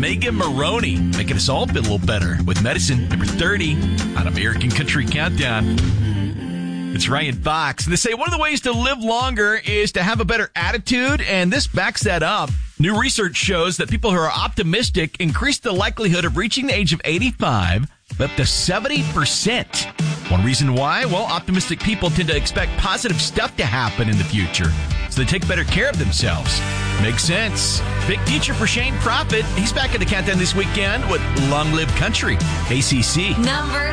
Megan Maroney, making us all feel a little better with Medicine, number 30 on American Country Countdown. It's Ryan Fox. They say one of the ways to live longer is to have a better attitude, and this backs that up. New research shows that people who are optimistic increase the likelihood of reaching the age of 85 by up to 70%. One reason why? Well, optimistic people tend to expect positive stuff to happen in the future, so they take better care of themselves. Makes sense. Big future for Shane Prophet. He's back at the countdown this weekend with Long Live Country, ACC. Number